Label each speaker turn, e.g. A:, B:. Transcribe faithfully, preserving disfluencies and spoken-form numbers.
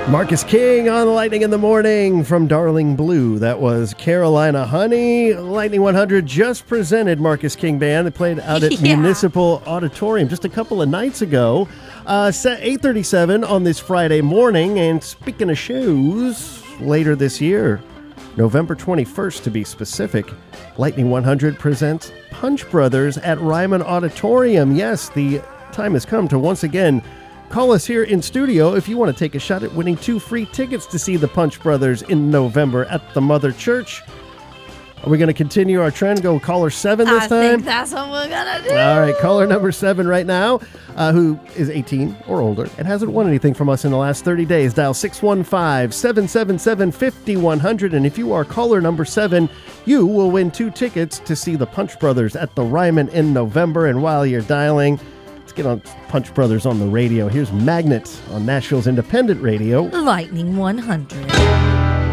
A: Marcus King on Lightning in the Morning from Darling Blue. That was Carolina Honey. Lightning one hundred just presented Marcus King Band. They played out at
B: Yeah.
A: Municipal Auditorium just a couple of nights ago. Uh, set eight thirty-seven on this Friday morning. And speaking of shows, later this year, November twenty-first to be specific, Lightning one hundred presents Punch Brothers at Ryman Auditorium. Yes, the time has come to once again call us here in studio if you want to take a shot at winning two free tickets to see the Punch Brothers in November at the Mother Church. Are we going to continue our trend? Go caller seven this
B: I
A: time?
B: think that's what we're going to do.
A: All right, caller number seven right now, uh, who is eighteen or older and hasn't won anything from us in the last thirty days. Dial six one five, seven seven seven, five one zero zero. And if you are caller number seven, you will win two tickets to see the Punch Brothers at the Ryman in November. And while you're dialing, let's get on Punch Brothers on the radio. Here's Magnet on Nashville's independent radio.
B: Lightning one hundred.